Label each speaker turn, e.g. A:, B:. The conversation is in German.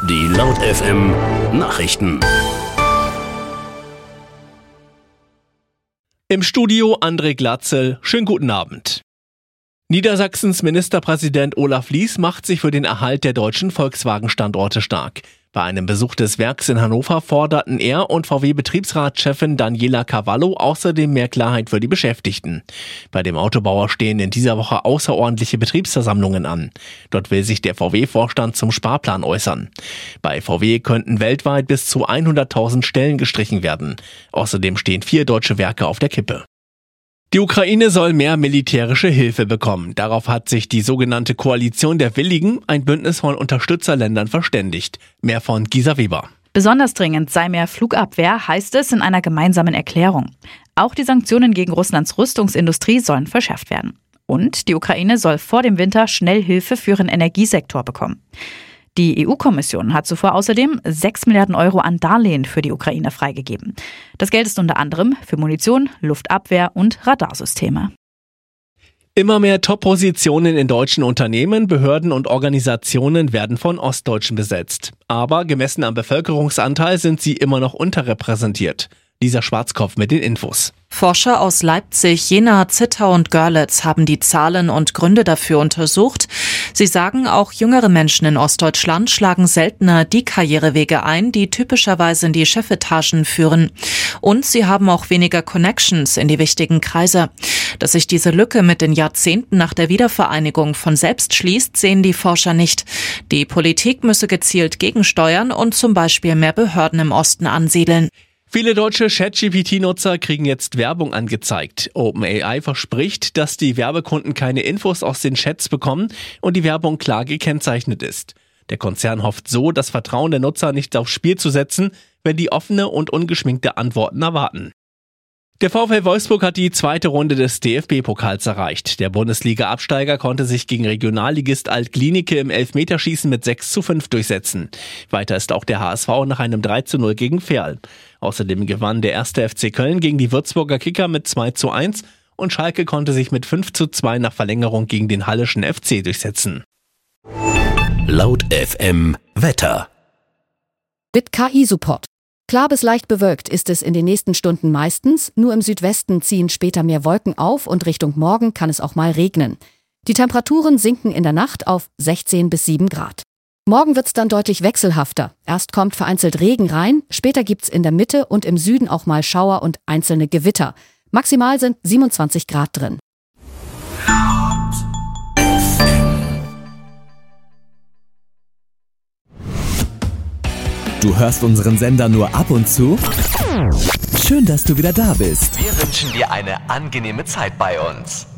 A: Die Laut FM Nachrichten.
B: Im Studio André Glatzel. Schönen guten Abend. Niedersachsens Ministerpräsident Olaf Lies macht sich für den Erhalt der deutschen Volkswagen-Standorte stark. Bei einem Besuch des Werks in Hannover forderten er und VW-Betriebsratschefin Daniela Cavallo außerdem mehr Klarheit für die Beschäftigten. Bei dem Autobauer stehen in dieser Woche außerordentliche Betriebsversammlungen an. Dort will sich der VW-Vorstand zum Sparplan äußern. Bei VW könnten weltweit bis zu 100.000 Stellen gestrichen werden. Außerdem stehen 4 deutsche Werke auf der Kippe. Die Ukraine soll mehr militärische Hilfe bekommen. Darauf hat sich die sogenannte Koalition der Willigen, ein Bündnis von Unterstützerländern, verständigt. Mehr von Gisa Weber.
C: Besonders dringend sei mehr Flugabwehr, heißt es in einer gemeinsamen Erklärung. Auch die Sanktionen gegen Russlands Rüstungsindustrie sollen verschärft werden. Und die Ukraine soll vor dem Winter schnell Hilfe für ihren Energiesektor bekommen. Die EU-Kommission hat zuvor außerdem 6 Milliarden Euro an Darlehen für die Ukraine freigegeben. Das Geld ist unter anderem für Munition, Luftabwehr und Radarsysteme.
B: Immer mehr Top-Positionen in deutschen Unternehmen, Behörden und Organisationen werden von Ostdeutschen besetzt. Aber gemessen am Bevölkerungsanteil sind sie immer noch unterrepräsentiert. Lisa Schwarzkopf mit den Infos.
D: Forscher aus Leipzig, Jena, Zittau und Görlitz haben die Zahlen und Gründe dafür untersucht. Sie sagen, auch jüngere Menschen in Ostdeutschland schlagen seltener die Karrierewege ein, die typischerweise in die Chefetagen führen. Und sie haben auch weniger Connections in die wichtigen Kreise. Dass sich diese Lücke mit den Jahrzehnten nach der Wiedervereinigung von selbst schließt, sehen die Forscher nicht. Die Politik müsse gezielt gegensteuern und zum Beispiel mehr Behörden im Osten ansiedeln.
B: Viele deutsche ChatGPT-Nutzer kriegen jetzt Werbung angezeigt. OpenAI verspricht, dass die Werbekunden keine Infos aus den Chats bekommen und die Werbung klar gekennzeichnet ist. Der Konzern hofft so, das Vertrauen der Nutzer nicht aufs Spiel zu setzen, wenn die offene und ungeschminkte Antworten erwarten. Der VfL Wolfsburg hat die zweite Runde des DFB-Pokals erreicht. Der Bundesliga-Absteiger konnte sich gegen Regionalligist Alt-Glienicke im Elfmeterschießen mit 6:5 durchsetzen. Weiter ist auch der HSV nach einem 3:0 gegen Verl. Außerdem gewann der 1. FC Köln gegen die Würzburger Kicker mit 2:1 und Schalke konnte sich mit 5:2 nach Verlängerung gegen den Halleschen FC durchsetzen.
A: Laut FM Wetter.
E: Mit KI-Support. Klar bis leicht bewölkt ist es in den nächsten Stunden meistens, nur im Südwesten ziehen später mehr Wolken auf und Richtung Morgen kann es auch mal regnen. Die Temperaturen sinken in der Nacht auf 16 bis 7 Grad. Morgen wird's dann deutlich wechselhafter. Erst kommt vereinzelt Regen rein, später gibt's in der Mitte und im Süden auch mal Schauer und einzelne Gewitter. Maximal sind 27 Grad drin.
F: Du hörst unseren Sender nur ab und zu? Schön, dass du wieder da bist.
G: Wir wünschen dir eine angenehme Zeit bei uns.